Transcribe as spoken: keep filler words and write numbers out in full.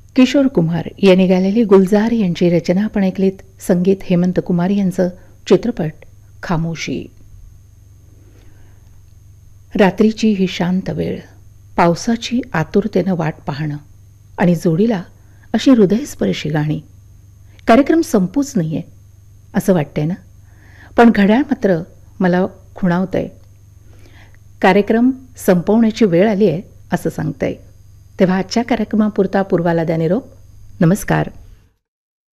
किशोर कुमार यांनी गायलेली गुलजार यांची रचना आपण ऐकलीत. संगीत हेमंत कुमार यांचं. चित्रपट खामोशी. रात्रीची ही शांत वेळ, पावसाची आतुरतेनं वाट पाहणं आणि जोडीला अशी हृदयस्पर्शी गाणी. कार्यक्रम संपूच नाही आहे असं वाटतंय ना, पण घड्याळ मात्र मला खुणावतंय. कार्यक्रम संपवण्याची वेळ आली आहे असं सांगतंय. तेव्हा आजच्या कार्यक्रमापुरता पूर्वाला द्या निरोप. नमस्कार.